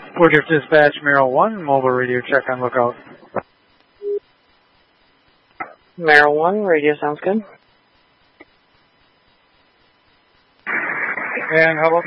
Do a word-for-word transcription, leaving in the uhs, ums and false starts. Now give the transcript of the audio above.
Woodruff Dispatch, Merrill one, mobile radio check on lookout. Merrill one, radio sounds good. And how about